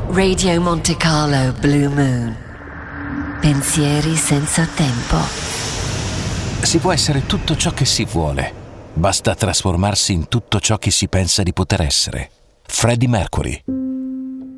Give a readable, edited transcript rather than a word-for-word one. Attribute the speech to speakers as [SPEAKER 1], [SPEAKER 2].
[SPEAKER 1] Radio Monte Carlo Blue Moon. Pensieri senza tempo.
[SPEAKER 2] Si può essere tutto ciò che si vuole. Basta trasformarsi in tutto ciò che si pensa di poter essere. Freddie Mercury.